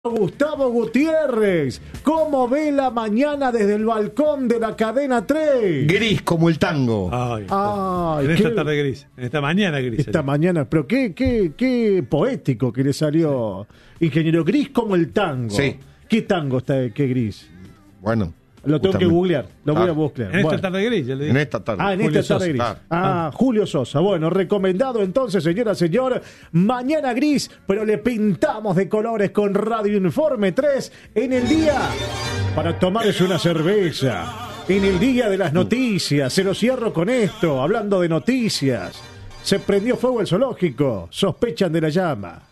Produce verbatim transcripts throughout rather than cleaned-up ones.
Gustavo Gutiérrez, ¿cómo ve la mañana desde el balcón de la cadena tres? Gris como el tango. Ay, Ay, en qué- esta tarde gris, en esta mañana gris. Esta sería. mañana, pero qué, qué, qué poético que le salió. Ingeniero, gris como el tango. Sí. ¿Qué tango está, qué gris? Bueno. Lo tengo que justamente. googlear, lo voy a Ah, buscar. En esta Bueno. tarde gris, ya le En dije. esta tarde. Ah, en Julio esta tarde Sosa. gris. Ah. Ah, Julio Sosa. Bueno, recomendado entonces, señora, señor. Mañana gris, pero le pintamos de colores con Radio Informe tres en el día para tomarse una cerveza. En el día de las noticias. Se lo cierro con esto, hablando de noticias. Se prendió fuego el zoológico. Sospechan de la llama.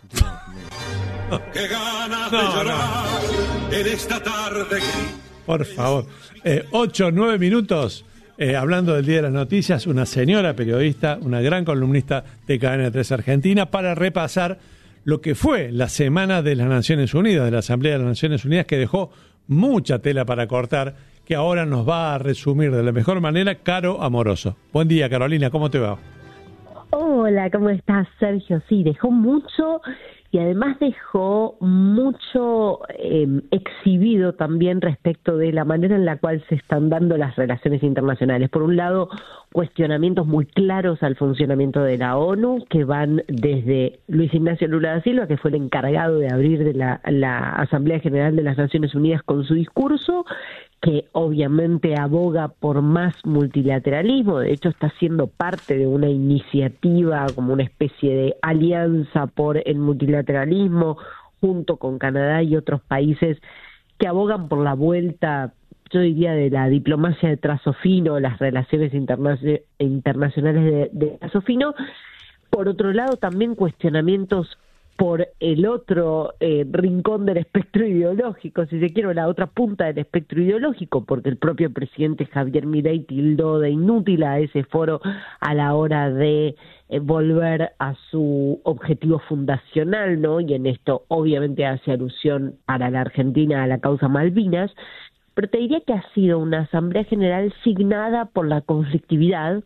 Qué ganas de No, llorar en esta tarde gris. Por favor. Eh, ocho, nueve minutos, eh, hablando del Día de las Noticias, una señora periodista, una gran columnista de Cadena tres Argentina, para repasar lo que fue la Semana de las Naciones Unidas, de la Asamblea de las Naciones Unidas, que dejó mucha tela para cortar, que ahora nos va a resumir de la mejor manera Caro Amoroso. Buen día, Carolina, ¿cómo te va? Hola, ¿cómo estás, Sergio? Sí, dejó mucho y además dejó mucho eh, exhibido también respecto de la manera en la cual se están dando las relaciones internacionales. Por un lado, cuestionamientos muy claros al funcionamiento de la ONU, que van desde Luis Ignacio Lula da Silva, que fue el encargado de abrir de la, la Asamblea General de las Naciones Unidas con su discurso, que obviamente aboga por más multilateralismo. De hecho está siendo parte de una iniciativa como una especie de alianza por el multilateralismo junto con Canadá y otros países que abogan por la vuelta, yo diría, de la diplomacia de trazo fino, las relaciones interna- internacionales de, de trazo fino. Por otro lado, también cuestionamientos por el otro eh, rincón del espectro ideológico, si se quiere, la otra punta del espectro ideológico, porque el propio presidente Javier Milei tildó de inútil a ese foro a la hora de eh, volver a su objetivo fundacional, ¿no? Y en esto obviamente hace alusión para la Argentina a la causa Malvinas, pero te diría que ha sido una Asamblea General signada por la conflictividad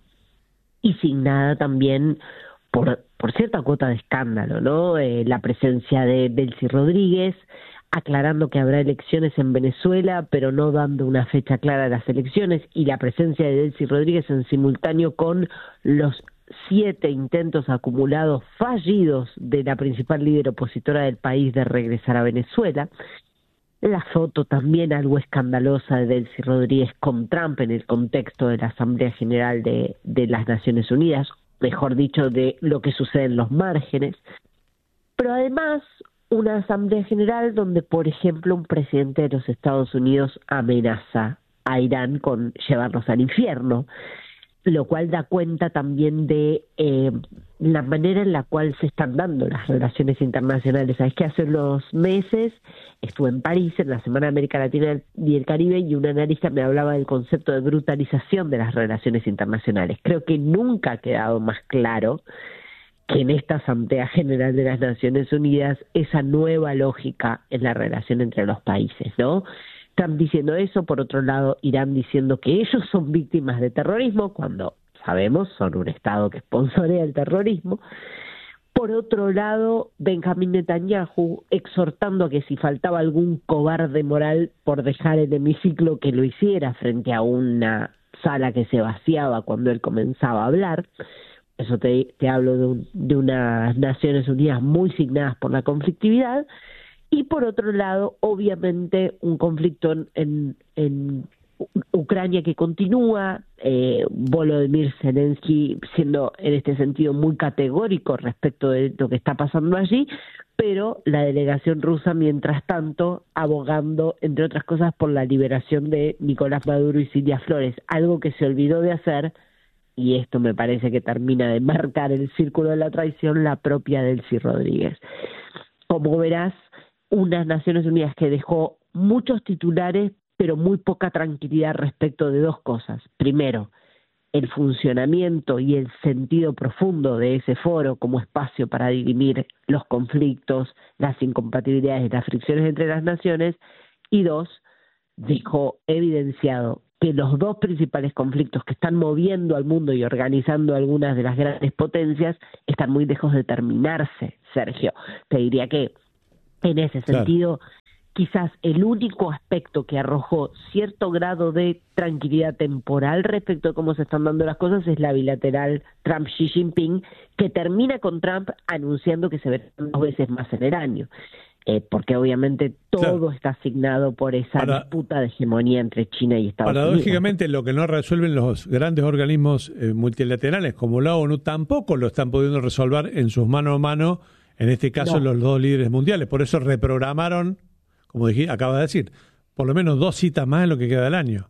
y signada también por, por cierta cuota de escándalo, ¿no? Eh, la presencia de Delcy Rodríguez, aclarando que habrá elecciones en Venezuela, pero no dando una fecha clara a las elecciones, y la presencia de Delcy Rodríguez en simultáneo con los siete intentos acumulados fallidos de la principal líder opositora del país de regresar a Venezuela. La foto también algo escandalosa de Delcy Rodríguez con Trump en el contexto de la Asamblea General de, de las Naciones Unidas, mejor dicho, de lo que sucede en los márgenes, pero además una Asamblea General donde, por ejemplo, un presidente de los Estados Unidos amenaza a Irán con llevarlos al infierno, lo cual da cuenta también de eh, la manera en la cual se están dando las relaciones internacionales. Sabes que hace unos meses estuve en París en la Semana de América Latina y el Caribe y un analista me hablaba del concepto de brutalización de las relaciones internacionales. Creo que nunca ha quedado más claro que en esta Asamblea General de las Naciones Unidas esa nueva lógica en la relación entre los países, ¿no? Trump diciendo eso, por otro lado Irán diciendo que ellos son víctimas de terrorismo, cuando sabemos son un Estado que sponsorea el terrorismo. Por otro lado, Benjamín Netanyahu exhortando a que si faltaba algún cobarde moral por dejar el hemiciclo que lo hiciera frente a una sala que se vaciaba cuando él comenzaba a hablar. Eso te, te hablo de, un, de unas Naciones Unidas muy signadas por la conflictividad. Y por otro lado, obviamente, un conflicto en, en, en Ucrania que continúa, eh, Volodymyr Zelensky siendo en este sentido muy categórico respecto de lo que está pasando allí, pero la delegación rusa, mientras tanto, abogando, entre otras cosas, por la liberación de Nicolás Maduro y Silvia Flores, algo que se olvidó de hacer, y esto me parece que termina de marcar el círculo de la traición, la propia Delcy Rodríguez. Como verás, unas Naciones Unidas que dejó muchos titulares, pero muy poca tranquilidad respecto de dos cosas. Primero, el funcionamiento y el sentido profundo de ese foro como espacio para dirimir los conflictos, las incompatibilidades y las fricciones entre las naciones. Y dos, dejó evidenciado que los dos principales conflictos que están moviendo al mundo y organizando algunas de las grandes potencias están muy lejos de terminarse, Sergio. Te diría que En ese Claro. sentido, quizás el único aspecto que arrojó cierto grado de tranquilidad temporal respecto a cómo se están dando las cosas es la bilateral Trump-Xi Jinping, que termina con Trump anunciando que se verán dos veces más en el año. Eh, porque obviamente todo Claro. está asignado por esa Para- disputa de hegemonía entre China y Estados Unidos. Paradójicamente, lo que no resuelven los grandes organismos eh, multilaterales como la ONU tampoco lo están pudiendo resolver en sus mano a mano, en este caso No. los dos líderes mundiales. Por eso reprogramaron, como dije, acaba de decir, por lo menos dos citas más en lo que queda del año.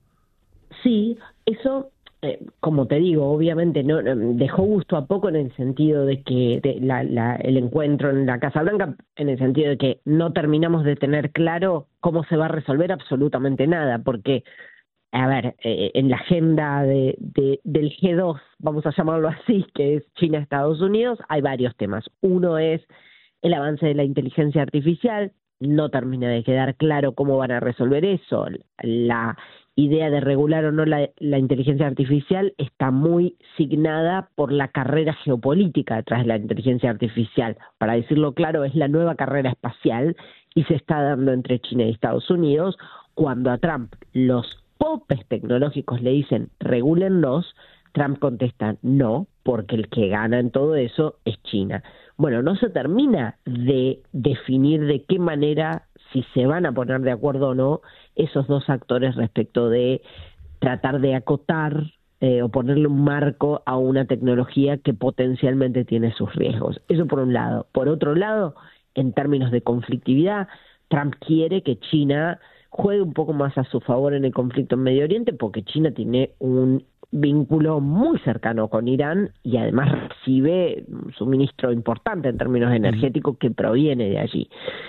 Sí, eso, eh, como te digo, obviamente no eh, dejó gusto a poco en el sentido de que de la, la, el encuentro en la Casa Blanca, en el sentido de que no terminamos de tener claro cómo se va a resolver absolutamente nada, porque, a ver, eh, en la agenda de, de, del G dos, vamos a llamarlo así, que es China-Estados Unidos, hay varios temas. Uno es el avance de la inteligencia artificial. No termina de quedar claro cómo van a resolver eso. La idea de regular o no la, la inteligencia artificial está muy signada por la carrera geopolítica detrás de la inteligencia artificial. Para decirlo claro, es la nueva carrera espacial y se está dando entre China y Estados Unidos. Cuando a Trump los popes tecnológicos le dicen regúlenlos, Trump contesta no, porque el que gana en todo eso es China. Bueno, no se termina de definir de qué manera, si se van a poner de acuerdo o no, esos dos actores respecto de tratar de acotar eh, o ponerle un marco a una tecnología que potencialmente tiene sus riesgos. Eso por un lado. Por otro lado, en términos de conflictividad, Trump quiere que China juegue un poco más a su favor en el conflicto en Medio Oriente, porque China tiene un vínculo muy cercano con Irán y además recibe un suministro importante en términos energéticos que proviene de allí.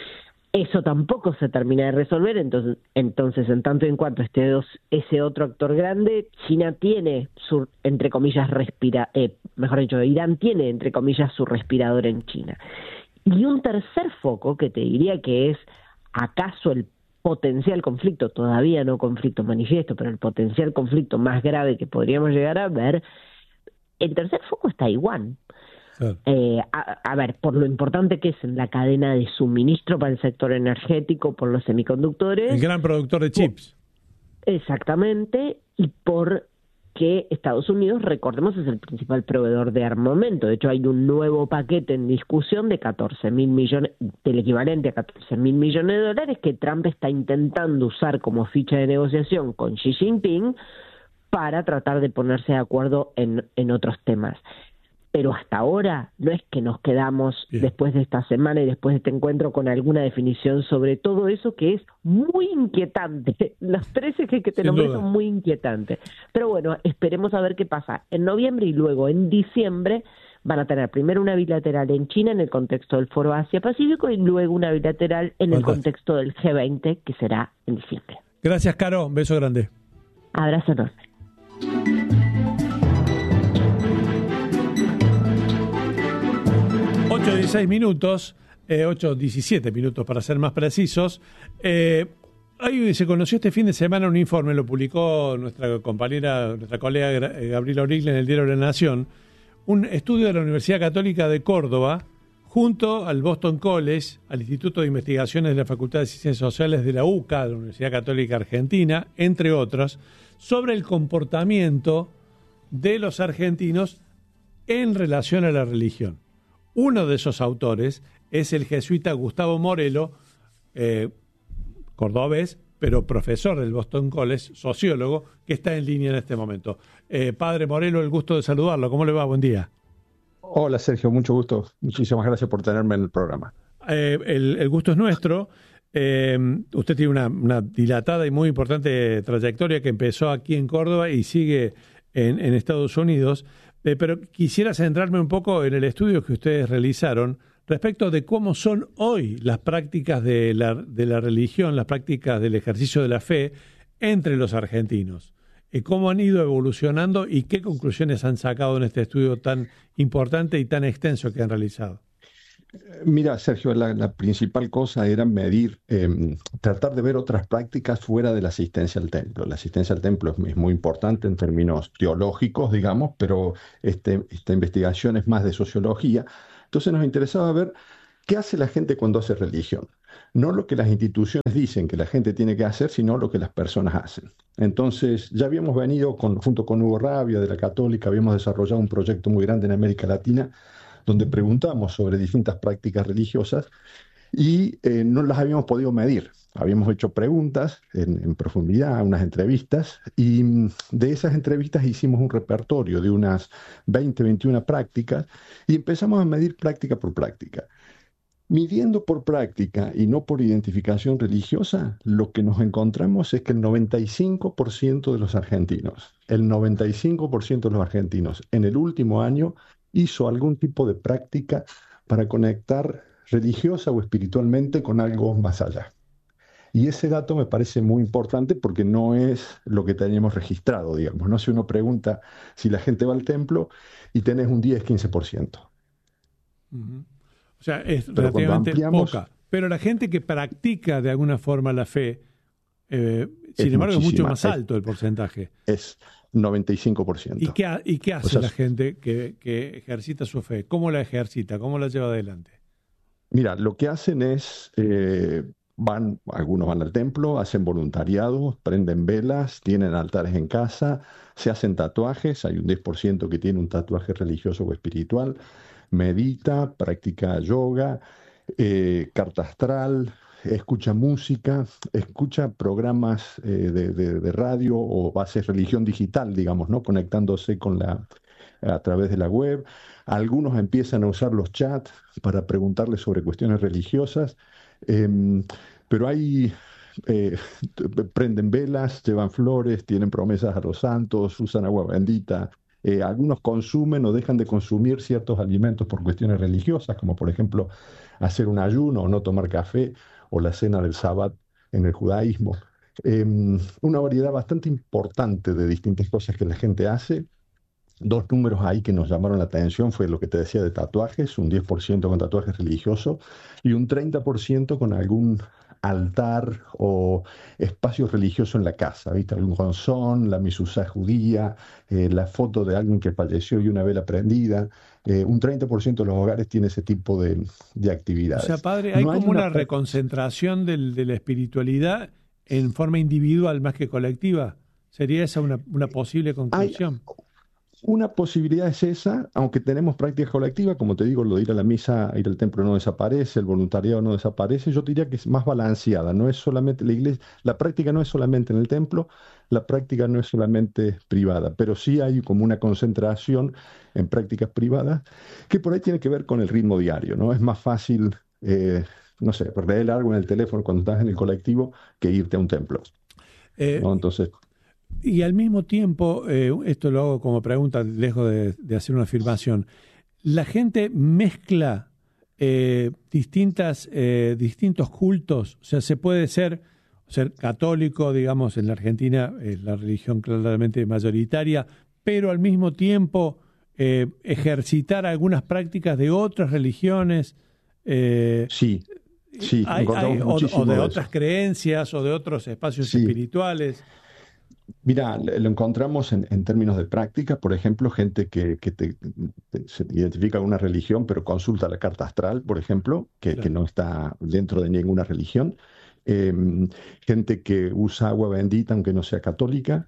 Eso tampoco se termina de resolver, entonces, entonces en tanto y en cuanto esté dos, ese otro actor grande, China tiene su, entre comillas, respira, eh, mejor dicho, Irán tiene, entre comillas, su respirador en China. Y un tercer foco que te diría que es acaso el potencial conflicto, todavía no conflicto manifiesto, pero el potencial conflicto más grave que podríamos llegar a ver, el tercer foco es Taiwán. Claro. Eh, a, a ver, por lo importante que es en la cadena de suministro para el sector energético, por los semiconductores. El gran productor de chips. Exactamente, y por que Estados Unidos, recordemos, es el principal proveedor de armamento. De hecho, hay un nuevo paquete en discusión de catorce mil millones, del equivalente a catorce mil millones de dólares, que Trump está intentando usar como ficha de negociación con Xi Jinping para tratar de ponerse de acuerdo en, en otros temas. Pero hasta ahora no es que nos quedamos Bien. después de esta semana y después de este encuentro con alguna definición sobre todo eso, que es muy inquietante. Los tres ejes que te Sin nombré duda. son muy inquietantes. Pero bueno, esperemos a ver qué pasa en noviembre y luego en diciembre. Van a tener primero una bilateral en China en el contexto del Foro Asia-Pacífico y luego una bilateral en el Fantástico. contexto del G veinte, que será en diciembre. Gracias, Caro. Un beso grande. Abrazo enorme. ocho dieciséis minutos, eh, ocho diecisiete minutos para ser más precisos. Eh, ahí se conoció este fin de semana un informe, lo publicó nuestra compañera, nuestra colega Gra- eh, Gabriela Origle en el Diario de la Nación, un estudio de la Universidad Católica de Córdoba, junto al Boston College, al Instituto de Investigaciones de la Facultad de Ciencias Sociales de la U C A, de la Universidad Católica Argentina, entre otros, sobre el comportamiento de los argentinos en relación a la religión. Uno de esos autores es el jesuita Gustavo Morelo, eh, cordobés, pero profesor del Boston College, sociólogo, que está en línea en este momento. Eh, padre Morelo, el gusto de saludarlo. ¿Cómo le va? Buen día. Hola Sergio, mucho gusto. Muchísimas gracias por tenerme en el programa. Eh, el, el gusto es nuestro. Eh, usted tiene una, una dilatada y muy importante trayectoria que empezó aquí en Córdoba y sigue en, en Estados Unidos. Eh, pero quisiera centrarme un poco en el estudio que ustedes realizaron respecto de cómo son hoy las prácticas de la, de la religión, las prácticas del ejercicio de la fe entre los argentinos. Eh, cómo han ido evolucionando y qué conclusiones han sacado en este estudio tan importante y tan extenso que han realizado. Mira, Sergio, la, la principal cosa era medir, eh, tratar de ver otras prácticas fuera de la asistencia al templo. La asistencia al templo es, es muy importante en términos teológicos, digamos, pero este, esta investigación es más de sociología. Entonces nos interesaba ver ¿qué hace la gente cuando hace religión? No lo que las instituciones dicen que la gente tiene que hacer, sino lo que las personas hacen. Entonces, ya habíamos venido, con, junto con Hugo Rabia de la Católica, habíamos desarrollado un proyecto muy grande en América Latina, donde preguntamos sobre distintas prácticas religiosas y eh, no las habíamos podido medir. Habíamos hecho preguntas en, en profundidad, unas entrevistas, y de esas entrevistas hicimos un repertorio de unas veinte, veintiuna prácticas y empezamos a medir práctica por práctica. Midiendo por práctica y no por identificación religiosa, lo que nos encontramos es que el noventa y cinco por ciento de los argentinos, el noventa y cinco por ciento de los argentinos en el último año hizo algún tipo de práctica para conectar religiosa o espiritualmente con algo más allá. Y ese dato me parece muy importante porque no es lo que teníamos registrado, digamos, ¿no? Si uno pregunta si la gente va al templo y tenés un diez, quince por ciento. Uh-huh. O sea, es Pero relativamente ampliamos, poca. Pero la gente que practica de alguna forma la fe, eh, sin es embargo, es mucho más es, alto el porcentaje. Es noventa y cinco por ciento. ¿Y qué, ha- y qué hace O sea, la gente que, que ejercita su fe? ¿Cómo la ejercita? ¿Cómo la lleva adelante? Mira, lo que hacen es, eh, van, algunos van al templo, hacen voluntariado, prenden velas, tienen altares en casa, se hacen tatuajes, hay un diez por ciento que tiene un tatuaje religioso o espiritual, medita, practica yoga, eh, carta astral, escucha música, escucha programas eh, de, de- de radio o hace religión digital, digamos, ¿no? Conectándose con la, a través de la web. Algunos empiezan a usar los chats para preguntarles sobre cuestiones religiosas, em, pero hay, eh, prenden velas, llevan flores, tienen promesas a los santos, usan agua bendita. Eh, algunos consumen o dejan de consumir ciertos alimentos por cuestiones religiosas, como por ejemplo hacer un ayuno o no tomar café, o la cena del sábado en el judaísmo. Em, una variedad bastante importante de distintas cosas que la gente hace. Dos números ahí que nos llamaron la atención fue lo que te decía de tatuajes, un diez por ciento con tatuajes religiosos y un treinta por ciento con algún altar o espacio religioso en la casa, ¿viste? Algún ronzón, la misuzá judía, eh, la foto de alguien que falleció y una vela prendida. Eh, un treinta por ciento de los hogares tiene ese tipo de, de O actividades. sea, padre, hay No hay como una una práctica- reconcentración del- de la espiritualidad en forma individual más que colectiva. ¿Sería esa una, una posible Hay, conclusión? Una posibilidad es esa, aunque tenemos prácticas colectivas, como te digo, lo de ir a la misa, ir al templo no desaparece, el voluntariado no desaparece, yo diría que es más balanceada, no es solamente la iglesia, la práctica no es solamente en el templo, la práctica no es solamente privada, pero sí hay como una concentración en prácticas privadas que por ahí tiene que ver con el ritmo diario, ¿no? Es más fácil, eh, no sé, leer algo en el teléfono cuando estás en el colectivo que irte a un templo, Eh, ¿no? Entonces, Y al mismo tiempo, eh, esto lo hago como pregunta, lejos de, de hacer una afirmación, la gente mezcla eh, distintas, eh, distintos cultos, o sea, se puede ser, ser católico, digamos, en la Argentina es la religión claramente mayoritaria, pero al mismo tiempo eh, ejercitar algunas prácticas de otras religiones. eh, sí, sí, hay- encontramos hay- o, muchísimo o de de eso. otras creencias o de otros espacios Sí. espirituales. Mira, le- lo encontramos en, en términos de práctica, por ejemplo, gente que, que te- te- se identifica con una religión, pero consulta la carta astral, por ejemplo, que, que Claro. no está dentro de ninguna religión. Em, gente que usa agua bendita, aunque no sea católica.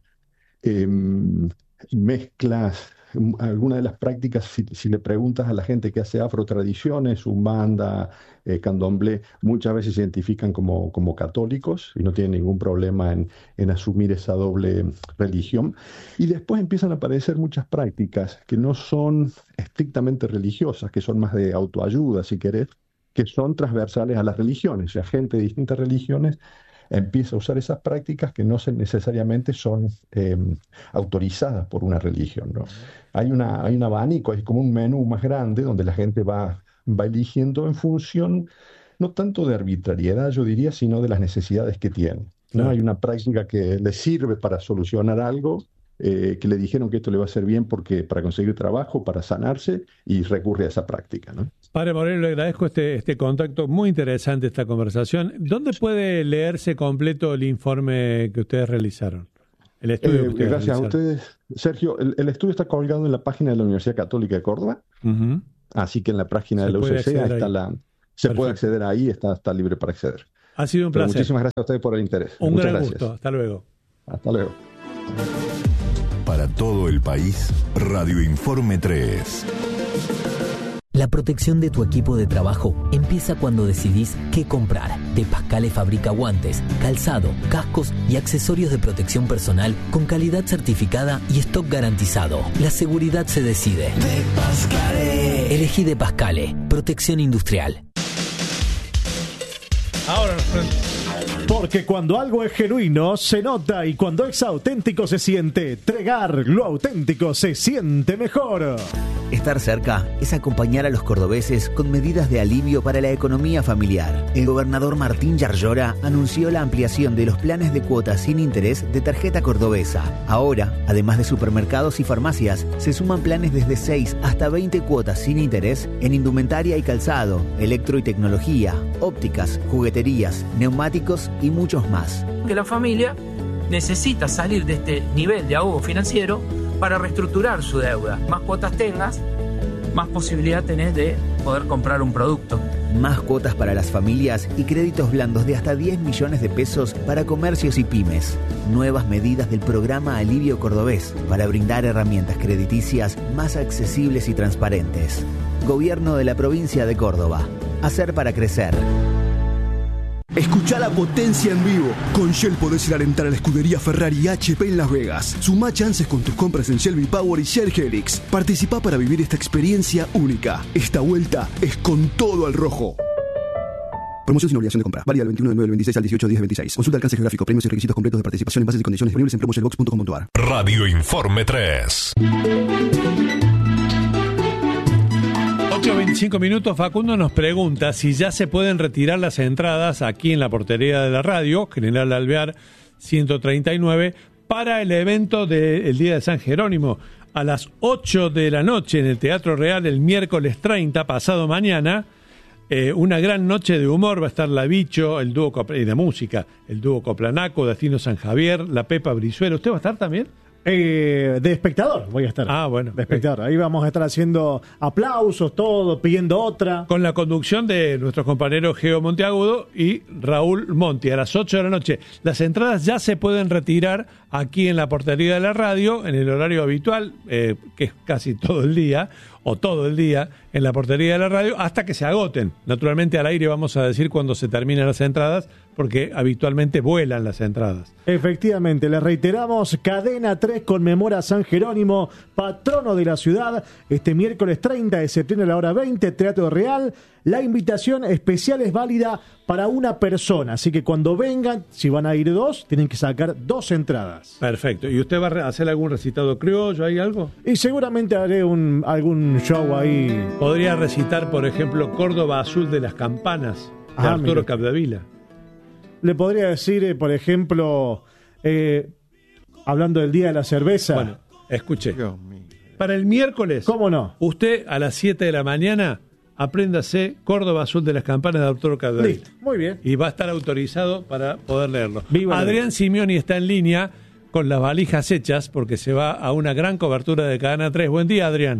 Em, mezclas, mm, algunas de las prácticas, si, si le preguntas a la gente que hace afrotradiciones, umbanda, eh, candomblé, muchas veces se identifican como, como católicos y no tienen ningún problema en, en asumir esa doble religión. Y después empiezan a aparecer muchas prácticas que no son estrictamente religiosas, que son más de autoayuda, si querés, que son transversales a las religiones. O sea, gente de distintas religiones empieza a usar esas prácticas que no se- necesariamente son eh, autorizadas por una religión, ¿no? Hay una, hay un abanico, hay como un menú más grande donde la gente va, va eligiendo en función, no tanto de arbitrariedad, yo diría, sino de las necesidades que tiene, ¿no? Claro. Hay una práctica que le sirve para solucionar algo, eh, que le dijeron que esto le va a hacer bien porque para conseguir trabajo, para sanarse, y recurre a esa práctica, ¿no? Padre Moreno, le agradezco este, este contacto, muy interesante esta conversación. ¿Dónde puede leerse completo el informe que ustedes realizaron? El estudio Eh, que ustedes gracias a realizaron. ustedes. Sergio, el, el estudio está colgado en la página de la Universidad Católica de Córdoba, Ujú. así que en la página Se de la puede U C C acceder está ahí. la, se puede acceder ahí, está, está libre para acceder. Ha sido un Pero placer. muchísimas gracias a ustedes por el interés. Un Muchas gran gracias. gusto. Hasta luego. Hasta luego. Para todo el país, Radio Informe tres. La protección de tu equipo de trabajo empieza cuando decidís qué comprar. De Pascale fabrica guantes, calzado, cascos y accesorios de protección personal con calidad certificada y stock garantizado. La seguridad se decide. De Pascale. Elegí De Pascale. Protección industrial. Ahora Porque cuando algo es genuino, se nota, y cuando es auténtico, se siente. Tregar, lo auténtico se siente mejor. Estar cerca es acompañar a los cordobeses con medidas de alivio para la economía familiar. El gobernador Martín Yarlora anunció la ampliación de los planes de cuotas sin interés de tarjeta cordobesa. Ahora, además de supermercados y farmacias, se suman planes desde seis hasta veinte cuotas sin interés en indumentaria y calzado, electro y tecnología, ópticas, jugueterías, neumáticos y muchos más. Que la familia necesita salir de este nivel de ahogo financiero para reestructurar su deuda. Más cuotas tengas, más posibilidad tenés de poder comprar un producto. Más cuotas para las familias y créditos blandos de hasta diez millones de pesos para comercios y pymes. Nuevas medidas del programa Alivio Cordobés para brindar herramientas crediticias más accesibles y transparentes. Gobierno de la provincia de Córdoba. Hacer para crecer. Escuchá la potencia en vivo. Con Shell podés ir a alentar a la escudería Ferrari H P en Las Vegas. Sumá chances con tus compras en Shell V-Power y Shell Helix. Participá para vivir esta experiencia única. Esta vuelta es con todo al rojo. Promoción sin obligación de compra. Válida del veintiuno de nueve del veintiséis al dieciocho de diez del veintiséis. Consulta alcance geográfico, premios y requisitos completos de participación en bases y condiciones disponibles en promoshellbox punto com punto a r. Radio Informe tres. ocho veinticinco minutos. Facundo nos pregunta si ya se pueden retirar las entradas aquí en la portería de la radio, General Alvear ciento treinta y nueve, para el evento del Día de San Jerónimo a las ocho de la noche en el Teatro Real el miércoles treinta, pasado mañana. Eh, una gran noche de humor. Va a estar La Bicho, el dúo Copla- y de música, el dúo Coplanaco, Destino San Javier, La Pepa Brizuela. ¿Usted va a estar también? Eh, de espectador voy a estar. Ah, bueno. De espectador. Ahí vamos a estar haciendo aplausos, todo, pidiendo otra. Con la conducción de nuestros compañeros Geo Monteagudo y Raúl Monti a las ocho de la noche. Las entradas ya se pueden retirar aquí en la portería de la radio, en el horario habitual, eh, que es casi todo el día, o todo el día, en la portería de la radio, hasta que se agoten. Naturalmente al aire vamos a decir cuando se terminan las entradas, porque habitualmente vuelan las entradas. Efectivamente, les reiteramos, Cadena tres conmemora a San Jerónimo, patrono de la ciudad, este miércoles treinta de septiembre a la hora veinte, Teatro Real. La invitación especial es válida para una persona, así que cuando vengan, si van a ir dos, tienen que sacar dos entradas. Perfecto. ¿Y usted va a hacer algún recitado criollo, hay algo? Y seguramente haré un, algún show ahí. Podría recitar, por ejemplo, Córdoba Azul de las Campanas, de Ah, Arturo mire. Capdevila. Le podría decir, eh, por ejemplo, eh, hablando del Día de la Cerveza. Bueno, escuche. Para el miércoles, ¿Cómo no? usted a las siete de la mañana, apréndase Córdoba Azul de las Campanas de Arturo Capdevila. Listo, muy bien. Y va a estar autorizado para poder leerlo. Viva la Adrián vida. Simioni está en línea con las valijas hechas porque se va a una gran cobertura de Cadena tres. Buen día, Adrián.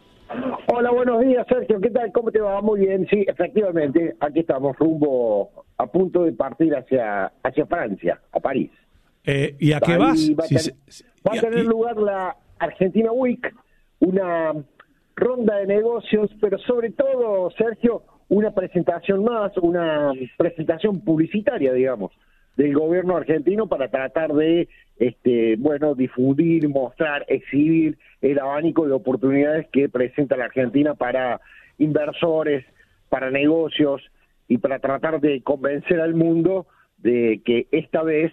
Hola, buenos días, Sergio. ¿Qué tal? ¿Cómo te va? Muy bien. Sí, efectivamente, aquí estamos rumbo a punto de partir hacia hacia Francia, a París. Eh, ¿Y a qué Ahí vas? Va a, Si ten- se- va a y- tener y- lugar la Argentina Week, una ronda de negocios, pero sobre todo, Sergio, una presentación más, una presentación publicitaria, digamos, del gobierno argentino para tratar de, este, bueno, difundir, mostrar, exhibir el abanico de oportunidades que presenta la Argentina para inversores, para negocios y para tratar de convencer al mundo de que esta vez,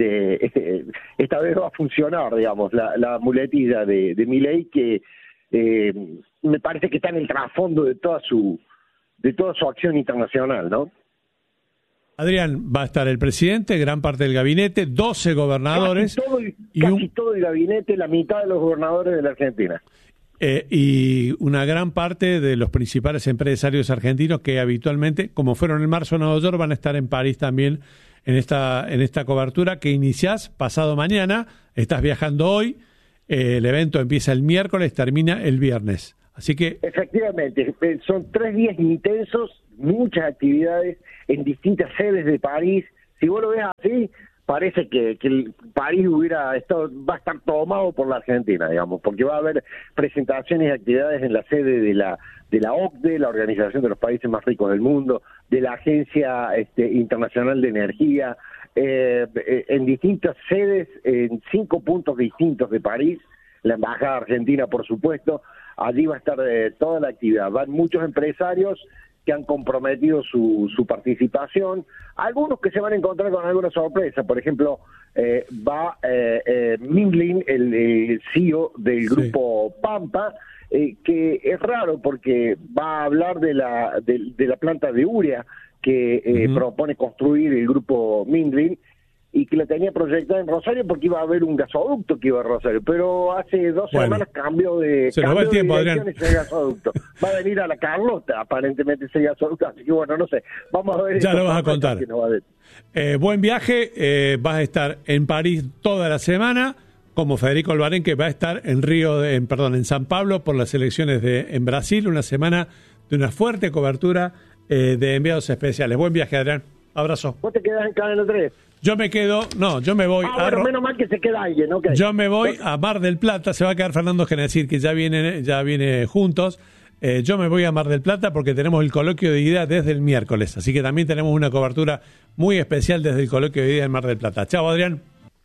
este, esta vez va a funcionar, digamos, la, la muletilla de, de Milei, que eh, me parece que está en el trasfondo de toda su de toda su acción internacional, ¿no? Adrián, va a estar el presidente, gran parte del gabinete, doce gobernadores Casi todo, el, y, casi un- todo el gabinete, la mitad de los gobernadores de la Argentina. eh, y una gran parte de los principales empresarios argentinos que habitualmente, como fueron en marzo en Nueva York, van a estar en París también en esta, en esta cobertura que iniciás pasado mañana. Estás viajando hoy, eh, el evento empieza el miércoles, termina el viernes. Así que Efectivamente, eh, son tres días intensos muchas actividades en distintas sedes de París. Si vos lo ves así, parece que, que el París hubiera estado, va a estar tomado por la Argentina, digamos, porque va a haber presentaciones y actividades en la sede de la de la O C D E, la Organización de los Países Más Ricos del Mundo, de la Agencia este, Internacional de Energía, eh, en distintas sedes, en cinco puntos distintos de París, la Embajada Argentina, por supuesto. Allí va a estar eh, toda la actividad. Van muchos empresarios que han comprometido su, su participación, algunos que se van a encontrar con alguna sorpresa. Por ejemplo, eh, va eh, eh, Mindlin, el, el C E O del grupo sí. Pampa, eh, que es raro porque va a hablar de la, de, de la planta de urea que eh, uh-huh. propone construir el grupo Mindlin, y que la tenía proyectada en Rosario porque iba a haber un gasoducto que iba a Rosario, pero hace dos bueno, semanas cambió de, se cambio el tiempo, de dirección ese gasoducto. Va a venir a la Carlota, aparentemente, ese gasoducto, así que bueno, no sé, vamos a ver. Ya lo vas a contar. Va a eh, buen viaje, eh, vas a estar en París toda la semana, como Federico Albarén, que va a estar en Río, de, en, perdón, en San Pablo por las elecciones de en Brasil, una semana de una fuerte cobertura eh, de enviados especiales. Buen viaje, Adrián. Abrazo. ¿Vos te quedás en Cadena tres? Yo me quedo, no, yo me voy ah, bueno, a... menos mal que se queda alguien, ¿ok? Yo me voy a Mar del Plata, se va a quedar Fernando Genecir, que ya viene, ya viene juntos. Eh, yo me voy a Mar del Plata porque tenemos el coloquio de idea desde el miércoles, así que también tenemos una cobertura muy especial desde el coloquio de idea en Mar del Plata. Chao, Adrián.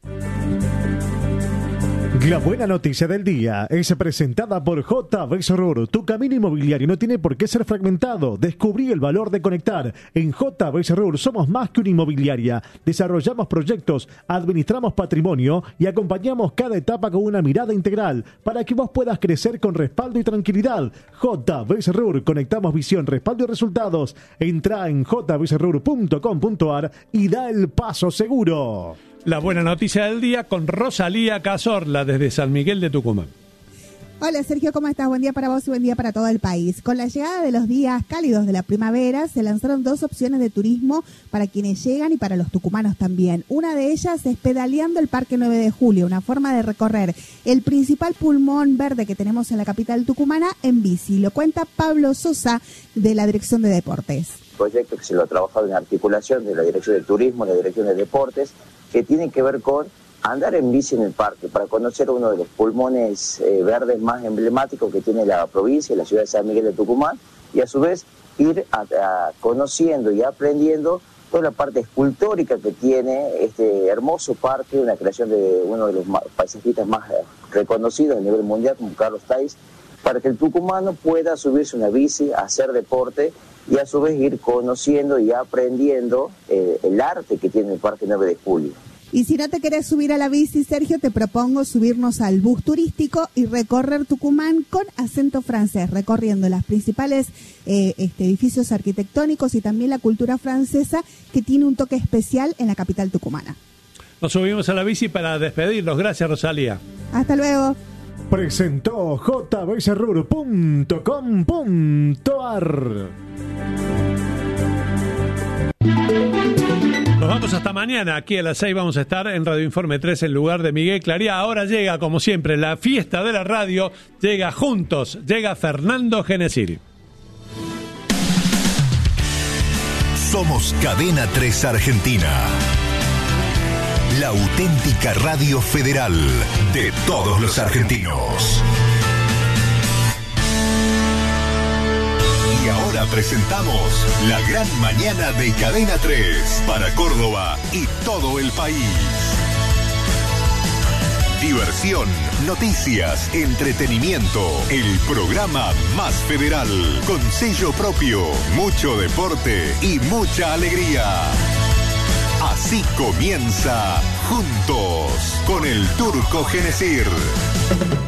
La buena noticia del día es presentada por J. Becerrur. Tu camino inmobiliario no tiene por qué ser fragmentado. Descubrí el valor de conectar. En J. Becerrur somos más que una inmobiliaria. Desarrollamos proyectos, administramos patrimonio y acompañamos cada etapa con una mirada integral para que vos puedas crecer con respaldo y tranquilidad. J. Becerrur. Conectamos visión, respaldo y resultados. Entra en j becerrur punto com punto a r y da el paso seguro. La buena noticia del día con Rosalía Cazorla desde San Miguel de Tucumán. Hola Sergio, ¿cómo estás? Buen día para vos y buen día para todo el país. Con la llegada de los días cálidos de la primavera, se lanzaron dos opciones de turismo para quienes llegan y para los tucumanos también. Una de ellas es pedaleando el Parque nueve de julio, una forma de recorrer el principal pulmón verde que tenemos en la capital tucumana en bici. Lo cuenta Pablo Sosa de la Dirección de Deportes. Proyecto que se lo ha trabajado en articulación de la Dirección de Turismo, la Dirección de Deportes, que tiene que ver con andar en bici en el parque para conocer uno de los pulmones eh, verdes más emblemáticos que tiene la provincia, la ciudad de San Miguel de Tucumán, y a su vez ir a, a, conociendo y aprendiendo toda la parte escultórica que tiene este hermoso parque, una creación de uno de los paisajistas más reconocidos a nivel mundial como Carlos Tais, para que el tucumano pueda subirse una bici, hacer deporte y a su vez ir conociendo y aprendiendo eh, el arte que tiene el Parque nueve de julio. Y si no te querés subir a la bici, Sergio, te propongo subirnos al bus turístico y recorrer Tucumán con acento francés, recorriendo los principales eh, este, edificios arquitectónicos y también la cultura francesa que tiene un toque especial en la capital tucumana. Nos subimos a la bici para despedirnos. Gracias, Rosalía. Hasta luego. Presentó j becerrur punto com punto a r. Nos vamos hasta mañana. Aquí a las seis vamos a estar en Radio Informe tres en lugar de Miguel Claría. Ahora llega, como siempre, la fiesta de la radio. Llega juntos. Llega Fernando Genecir. Somos Cadena tres Argentina. La auténtica radio federal de todos los argentinos. Y ahora presentamos la gran mañana de Cadena tres para Córdoba y todo el país. Diversión, noticias, entretenimiento, el programa más federal, con sello propio, mucho deporte y mucha alegría. Así comienza Juntos con el Turco Genecir.